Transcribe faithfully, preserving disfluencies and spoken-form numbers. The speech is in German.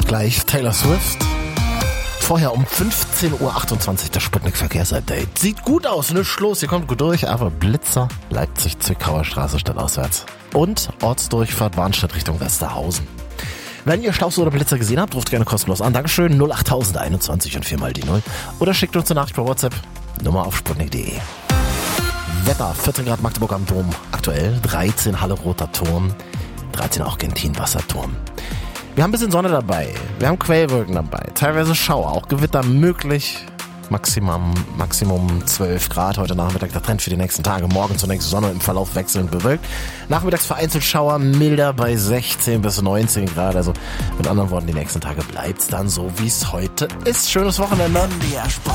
gleich Taylor Swift. Vorher um fünfzehn Uhr achtundzwanzig das Sputnik-Verkehrsupdate. Sieht gut aus, nichts los, ihr kommt gut durch, aber Blitzer, Leipzig-Zwickauer Straße stadtauswärts. Und Ortsdurchfahrt Warnstedt Richtung Westerhausen. Wenn ihr Staus oder Blitzer gesehen habt, ruft gerne kostenlos an. Dankeschön, null acht null null einundzwanzig und vier mal die null. Oder schickt uns eine Nachricht per WhatsApp. Nummer auf sputnik punkt de. Wetter, vierzehn Grad Magdeburg am Dom. Aktuell dreizehn Halle Roter Turm, dreizehn Argentin Wasserturm. Wir haben ein bisschen Sonne dabei, wir haben Quellwolken dabei, teilweise Schauer, auch Gewitter möglich. Maximum, Maximum zwölf Grad heute Nachmittag, der Trend für die nächsten Tage. Morgen zunächst Sonne, im Verlauf wechselnd bewölkt. Nachmittags vereinzelt Schauer, milder bei sechzehn bis neunzehn Grad. Also mit anderen Worten, die nächsten Tage bleibt's dann so, wie es heute ist. Schönes Wochenende. M D R Sport.